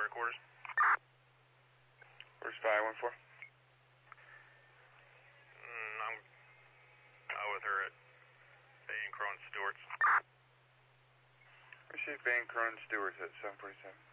quarters. Where's 514? I'm out with her at Bay and Crone Stewart's. Receive Bay and Crone Stewart's at 747.